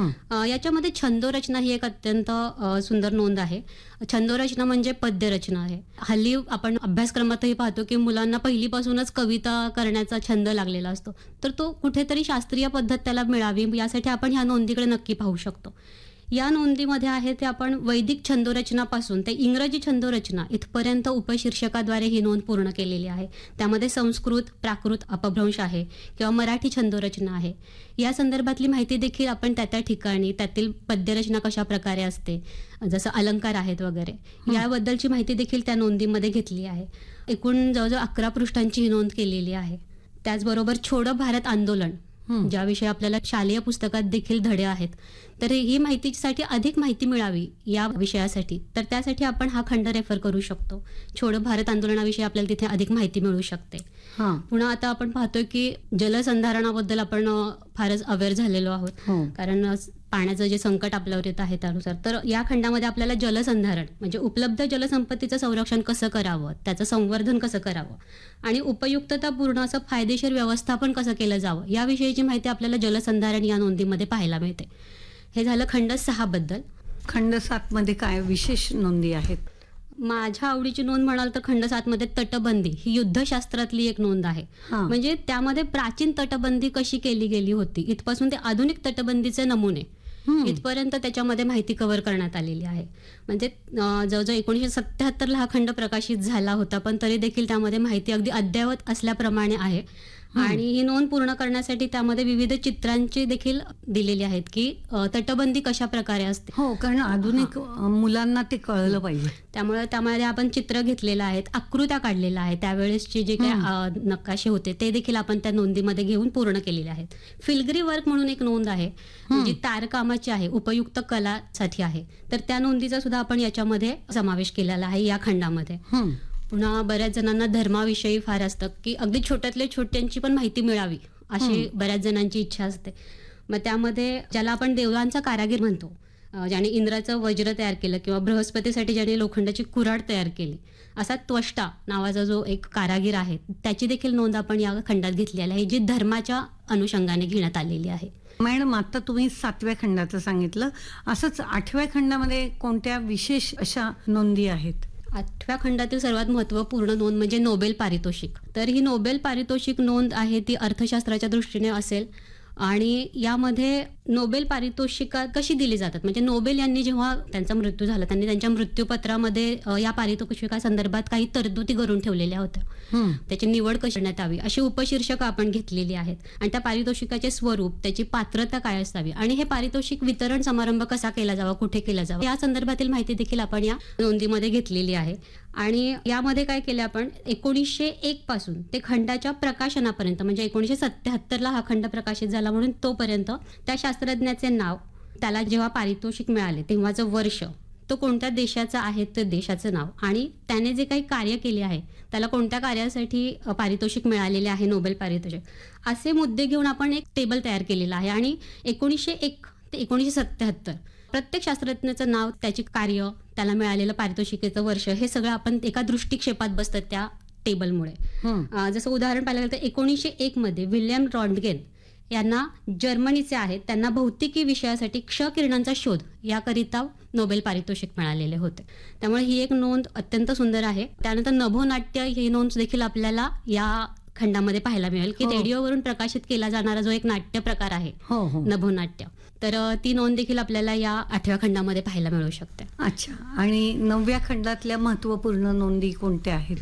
याच्यामध्ये छंदोरचना ही एक अत्यंत सुंदर नोंद आहे. छंदोरचना म्हणजे पद्यरचना आहे. हल्ली आपण अभ्यासक्रमातही पाहतो की मुलांना पहिलीपासूनच कविता करण्याचा छंद लागलेला असतो, तर तो कुठेतरी शास्त्रीय पद्धत त्याला मिळावी यासाठी आपण ह्या नोंदीकडे नक्की पाहू शकतो. या नोंदीमध्ये आहे ते आपण वैदिक छंदोरचनापासून ते इंग्रजी छंदोरचना इथपर्यंत उपशीर्षकाद्वारे ही नोंद पूर्ण केलेली आहे. त्यामध्ये संस्कृत, प्राकृत, अपभ्रंश आहे किंवा मराठी छंदोरचना आहे. या संदर्भातली माहिती देखील आपण त्या ठिकाणी त्यातील पद्यरचना कशा प्रकारे असते, जसं अलंकार आहेत वगैरे, याबद्दलची माहिती देखील त्या नोंदीमध्ये घेतली आहे. एकूण जवळजवळ 11 पृष्ठांची ही नोंद केलेली आहे. त्याचबरोबर छोडो भारत आंदोलन, ज्याविषयी आपल्याला शालेय पुस्तकात देखील धडे आहेत, तर ही माहितीसाठी अधिक माहिती मिळावी या विषयासाठी, तर त्यासाठी आपण हा खंड रेफर करू शकतो. छोडो भारत आंदोलनाविषयी आपल्याला तिथे अधिक माहिती मिळू शकते. पुन्हा आता आपण पाहतोय की जलसंधारणाबद्दल आपण फारच अवेअर झालेलो आहोत, कारण पाण्याचं जे संकट आपल्यावर येत आहे त्यानुसार. तर या खंडामध्ये आपल्याला जलसंधारण म्हणजे उपलब्ध जलसंपत्तीचं संरक्षण कसं करावं, त्याचं संवर्धन कसं करावं आणि उपयुक्ततापूर्ण असं फायदेशीर व्यवस्थापन कसं केलं जावं याविषयीची माहिती आपल्याला जलसंधारण या नोंदीमध्ये पाहायला मिळते. हे झालं खंड 6 बद्दल. खंड 7 मध्ये काय विशेष नोंदी आहेत? माझ्या आवडीची नोंद म्हणाल तर खंड 7 मध्ये तटबंदी ही युद्धशास्त्रातली एक नोंद आहे. म्हणजे त्यामध्ये प्राचीन तटबंदी कशी केली गेली होती इथपासून ते आधुनिक तटबंदीचे नमुने इथपर्यंत त्याच्यामध्ये माहिती कव्हर करण्यात आलेली आहे. म्हणजे जवळजवळ 1977 हा खंड प्रकाशित झाला होता, पण तरी देखील त्यामध्ये माहिती अगदी अद्ययावत असल्याप्रमाणे आहे. आणि ही नोंद पूर्ण करण्यासाठी त्यामध्ये विविध चित्रांची देखील दिलेली आहेत की तटबंदी कशा प्रकारे असते. हो, कारण आधुनिक मुलांना ते कळलं पाहिजे. त्यामुळे त्यामध्ये आपण चित्र घेतलेलं आहेत, आकृत्या काढलेल्या आहेत, त्यावेळेसचे जे काही नकाशे होते ते देखील आपण त्या नोंदीमध्ये घेऊन पूर्ण केलेले आहेत. फिलग्री वर्क म्हणून एक नोंद आहे जी तारकामाची आहे, उपयुक्त कलासाठी आहे, तर त्या नोंदीचा सुद्धा आपण याच्यामध्ये समावेश केलेला आहे या खंडामध्ये. पुन्हा बऱ्याच जणांना धर्माविषयी फार असतं की अगदी छोट्यातल्या छोट्यांची पण माहिती मिळावी अशी बऱ्याच जणांची इच्छा असते. मग त्यामध्ये ज्याला आपण देवांचा कारागीर म्हणतो, ज्याने इंद्राचं वज्र तयार केलं किंवा बृहस्पतीसाठी ज्याने लोखंडाची कुऱ्हाड तयार केली, असा त्वष्टा नावाचा जो एक कारागीर आहे त्याची देखील नोंद आपण या खंडात घेतलेली आहे, जी धर्माच्या अनुषंगाने घेण्यात आलेली आहे. मॅडम, आता तुम्ही 7व्या खंडाचं सांगितलं, असंच 8व्या खंडामध्ये कोणत्या विशेष अशा नोंदी आहेत? 8व्या खंडातील सर्वात महत्वपूर्ण नोंद म्हणजे नोबेल पारितोषिक. तर ही नोबेल पारितोषिक नोंद आहे ती अर्थशास्त्राच्या दृष्टीने असेल आणि यामध्ये नोबेल पारितोषिका कशी दिली जातात, म्हणजे नोबेल यांनी जेव्हा त्यांचा मृत्यू झाला त्यांनी त्यांच्या मृत्यूपत्रामध्ये या पारितोषिका संदर्भात काही तरतुदी करून ठेवलेल्या होत्या. त्याची निवड कशी करण्यात यावी अशी उपशीर्षकं आपण घेतलेली आहेत आणि त्या पारितोषिकाचे स्वरूप, त्याची पात्रता काय असावी आणि हे पारितोषिक वितरण समारंभ कसा केला जावा, कुठे केला जावा या संदर्भातील माहिती देखील आपण या नोंदीमध्ये घेतलेली आहे. आणि यामध्ये काय केलं आपण 1901 पासून ते खंडाच्या प्रकाशनापर्यंत, म्हणजे 1977 हा खंड प्रकाशित झाला म्हणून तोपर्यंत त्या शास्त्रज्ञाचे नाव, त्याला जेव्हा पारितोषिक मिळाले तेव्हाचं वर्ष, तो कोणत्या देशाचा आहे ते देशाचं नाव आणि त्याने जे काही कार्य केले आहे त्याला कोणत्या कार्यासाठी पारितोषिक मिळालेले आहे, नोबेल पारितोषिक, असे मुद्दे घेऊन आपण एक टेबल तयार केलेला आहे. आणि 1901 ते 1977 प्रत्येक शास्त्रज्ञाचं नाव, त्याचे कार्य, त्याला मिळालेलं पारितोषिकेचं वर्ष, हे सगळं आपण एका दृष्टिक्षेपात बसतं त्या टेबलमुळे. जसं उदाहरण पाहायला गेलं तर 1901 मध्ये विल्यम रॉन्टगेन यांना, जर्मनीचे आहेत, त्यांना भौतिकी विषयासाठी क्ष किरणांचा शोध याकरिता नोबेल पारितोषिक मिळालेले होते. त्यामुळे ही एक नोंद अत्यंत सुंदर आहे. त्यानंतर नभोनाट्य ही नोंद देखील आपल्याला या खंडामध्ये पाहायला मिळेल की रेडिओवरून प्रकाशित केला जाणारा जो एक नाट्य प्रकार आहे नभोनाट्य, तर ती नोंद देखील आपल्याला या 8व्या खंडामध्ये पाहायला मिळू शकते. अच्छा, आणि 9व्या खंडातल्या महत्वपूर्ण नोंदी कोणत्या आहेत?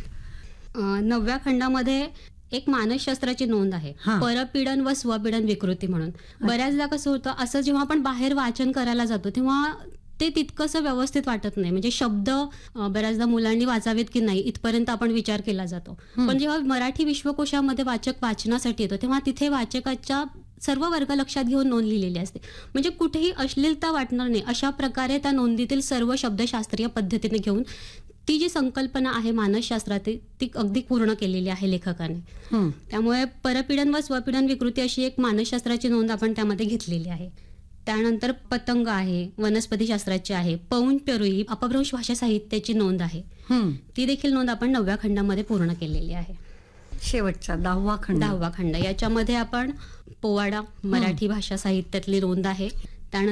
9व्या खंडामध्ये एक मानसशास्त्राची नोंद आहे, परपीडन व स्वपीडन विकृती म्हणून. बऱ्याचदा कसं होतं, असं जेव्हा आपण बाहेर वाचन करायला जातो तेव्हा ते तितकंसं व्यवस्थित वाटत नाही, म्हणजे शब्द बऱ्याचदा मुलांनी वाचावेत की नाही इथपर्यंत आपण विचार केला जातो. पण जेव्हा मराठी विश्वकोशामध्ये वाचक वाचनासाठी येतो तेव्हा तिथे वाचकाच्या सर्व वर्ग लक्षात घेऊन नोंद लिहिलेली असते, म्हणजे कुठेही अश्लीलता वाटणार नाही अशा प्रकारे त्या नोंदीतील सर्व शब्द शास्त्रीय पद्धतीने घेऊन ती जी संकल्पना आहे मानसशास्त्रातील ती अगदी पूर्ण केलेली आहे लेखकाने. त्यामुळे परपीडन व स्वपीडन विकृती अशी एक मानसशास्त्राची नोंद आपण त्यामध्ये घेतलेली आहे. त्यानंतर पतंग आहे, वनस्पती शास्त्राची आहे, पौंज पेरुई अपभ्रंश भाषा साहित्याची नोंद आहे, ती देखील नोंद आपण 9व्या खंडामध्ये पूर्ण केलेली आहे. शेवटचा 10वा खंड. याच्यामध्ये आपण पोवाडा मराठी भाषा साहित्यातली नोंद आहे.